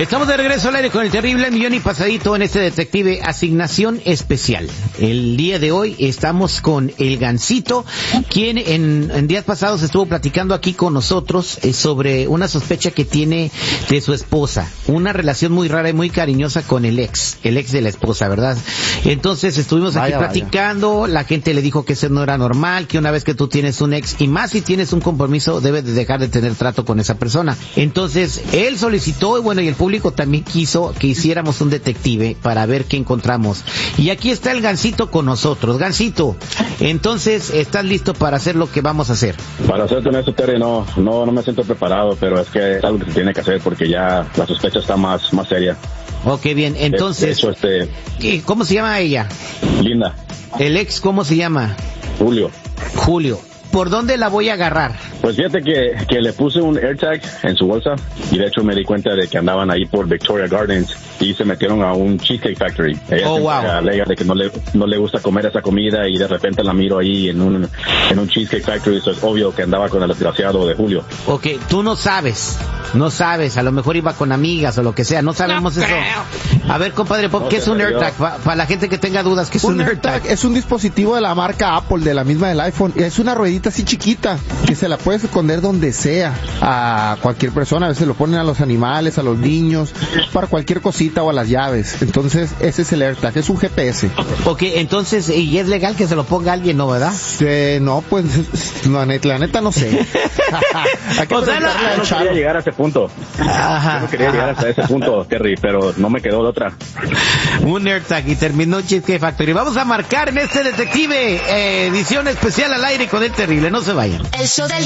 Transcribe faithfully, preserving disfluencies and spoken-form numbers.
Estamos de regreso al aire con el terrible millón y pasadito en este Detective Asignación Especial. El día de hoy estamos con el Gansito, quien en, en días pasados estuvo platicando aquí con nosotros eh, sobre una sospecha que tiene de su esposa. Una relación muy rara y muy cariñosa con el ex, el ex de la esposa, ¿verdad? Entonces estuvimos aquí vaya, platicando, vaya. La gente le dijo que eso no era normal, que una vez que tú tienes un ex, y más si tienes un compromiso, debes de dejar de tener trato con esa persona. Entonces, él solicitó, y bueno, y el público también quiso que hiciéramos un detective para ver qué encontramos. Y aquí está el Gansito con nosotros. Gansito, entonces, ¿estás listo para hacer lo que vamos a hacer? Para serte honesto, Terry, no, no, no me siento preparado, pero es que es algo que se tiene que hacer porque ya la sospecha está más, más seria. Ok, bien, entonces, de hecho, este... ¿cómo se llama ella? Linda. ¿El ex cómo se llama? Julio. Julio. ¿Por dónde la voy a agarrar? Pues fíjate que, que le puse un AirTag en su bolsa y de hecho me di cuenta de que andaban ahí por Victoria Gardens y se metieron a un Cheesecake Factory. Ella oh, wow. alega de que no le, no le gusta comer esa comida y de repente la miro ahí en un, en un Cheesecake Factory. Eso es obvio que andaba con el desgraciado de Julio. Ok, tú no sabes, no sabes, a lo mejor iba con amigas o lo que sea, no sabemos no eso. A ver, compadre Pop, no, ¿qué es un AirTag? Para pa la gente que tenga dudas, ¿qué es un, un AirTag? AirTag? Es un dispositivo de la marca Apple, de la misma del iPhone. Es una ruedita así chiquita que se la puedes esconder donde sea a cualquier persona. A veces lo ponen a los animales, a los niños, para cualquier cosita o a las llaves. Entonces ese es el AirTag, es un G P S. Ok, entonces, ¿y es legal que se lo ponga alguien, no, verdad? Eh, no, pues la neta, la neta no sé. O sea, no, yo no quería llegar a ese punto. Ajá, yo no quería ajá. llegar hasta ese punto, Terry, pero no me quedó de otra. Un AirTag y terminó Cheesecake Factory. Vamos a marcar en este detective eh, edición especial al aire con el terrible. No se vayan. El show del